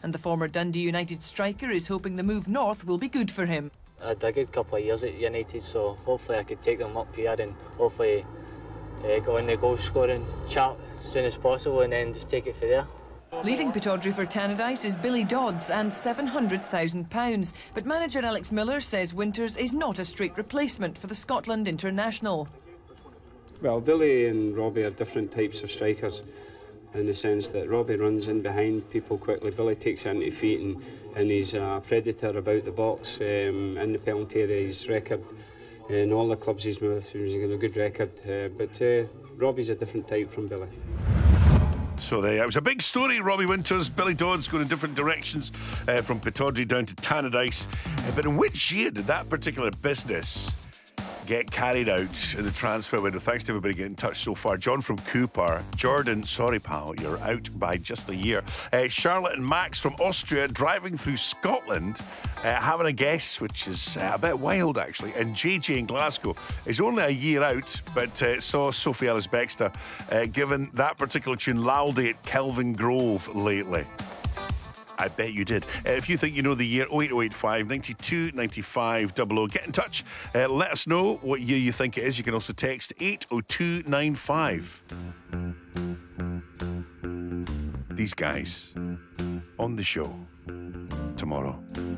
and the former Dundee United striker is hoping the move north will be good for him. I had a good couple of years at United, so hopefully I could take them up here and hopefully go in the goal scoring chart as soon as possible and then just take it from there. Leaving Pittodrie for Tannadice is Billy Dodds and £700,000. But manager Alex Miller says Winters is not a straight replacement for the Scotland international. Well, Billy and Robbie are different types of strikers in the sense that Robbie runs in behind people quickly. Billy takes it into feet and he's a predator about the box. In the penalty area, his record in all the clubs he's with, he's got a good record. But Robbie's a different type from Billy. So there, it was a big story. Robbie Winters, Billy Dodds going in different directions from Pittodrie down to Tannadice. But in which year did that particular business get carried out in the transfer window? Thanks to everybody getting in touch so far. John from Cooper. Jordan, sorry pal, you're out by just a year. Charlotte and Max from Austria driving through Scotland, having a guess, which is a bit wild actually. And JJ in Glasgow is only a year out, but saw Sophie Ellis Bextor given that particular tune loudly at Kelvin Grove lately. I bet you did. If you think you know the year, 08085 92 95 00. Get in touch. Let us know what year you think it is. You can also text 80295. These guys on the show tomorrow.